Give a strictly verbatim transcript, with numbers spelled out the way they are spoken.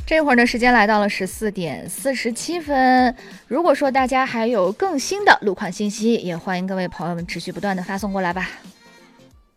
这会儿呢，时间来到了十四点四十七分。如果说大家还有更新的路况信息，也欢迎各位朋友们持续不断的发送过来吧。